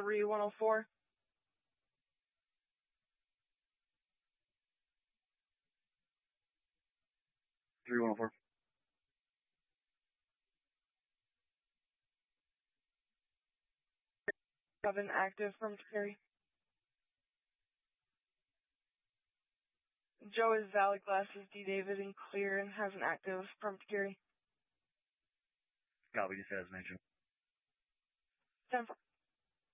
3104. Have an active from Carry. Joe is valid glasses, D. David, and clear, and has an active prompt carry. Copy, just as mentioned. 10-4.